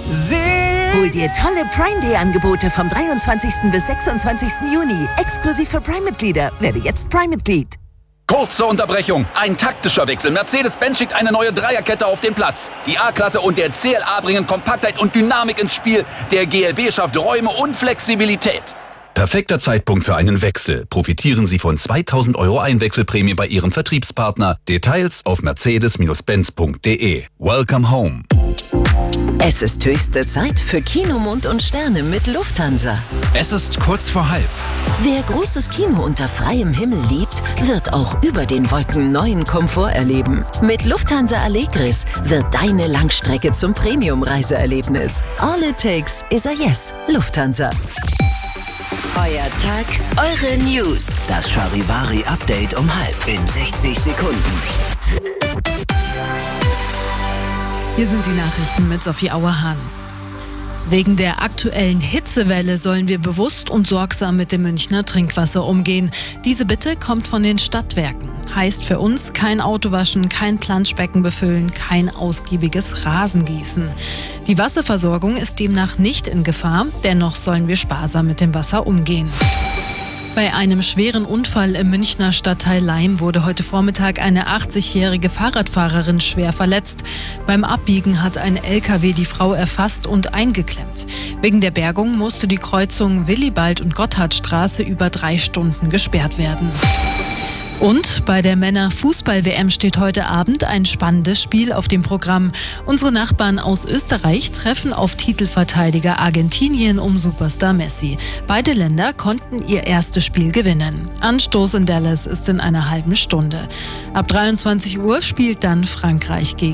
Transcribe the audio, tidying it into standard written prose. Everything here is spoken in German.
Hol dir tolle Prime Day Angebote vom 23. bis 26. Juni. Exklusiv für Prime-Mitglieder. Werde jetzt Prime-Mitglied. Kurze Unterbrechung. Ein taktischer Wechsel. Mercedes-Benz schickt eine neue Dreierkette auf den Platz. Die A-Klasse und der CLA bringen Kompaktheit und Dynamik ins Spiel. Der GLB schafft Räume und Flexibilität. Perfekter Zeitpunkt für einen Wechsel. Profitieren Sie von 2.000 € Einwechselprämie bei Ihrem Vertriebspartner. Details auf mercedes-benz.de. Welcome home. Es ist höchste Zeit für Kino, Mond und Sterne mit Lufthansa. Es ist kurz vor halb. Wer großes Kino unter freiem Himmel liebt, wird auch über den Wolken neuen Komfort erleben. Mit Lufthansa Allegris wird deine Langstrecke zum Premium-Reiseerlebnis. All it takes is a yes. Lufthansa. Euer Tag, eure News. Das Charivari-Update um 12:30 in 60 Sekunden. Hier sind die Nachrichten mit Sophie Auerhahn. Wegen der aktuellen Hitzewelle sollen wir bewusst und sorgsam mit dem Münchner Trinkwasser umgehen. Diese Bitte kommt von den Stadtwerken. Heißt für uns kein Autowaschen, kein Planschbecken befüllen, kein ausgiebiges Rasengießen. Die Wasserversorgung ist demnach nicht in Gefahr, dennoch sollen wir sparsam mit dem Wasser umgehen. Bei einem schweren Unfall im Münchner Stadtteil Laim wurde heute Vormittag eine 80-jährige Fahrradfahrerin schwer verletzt. Beim Abbiegen hat ein LKW die Frau erfasst und eingeklemmt. Wegen der Bergung musste die Kreuzung Willibald- und Gotthardstraße über 3 Stunden gesperrt werden. Und bei der Männer-Fußball-WM steht heute Abend ein spannendes Spiel auf dem Programm. Unsere Nachbarn aus Österreich treffen auf Titelverteidiger Argentinien um Superstar Messi. Beide Länder konnten ihr erstes Spiel gewinnen. Anstoß in Dallas ist in einer halben Stunde. Ab 23 Uhr spielt dann Frankreich gegen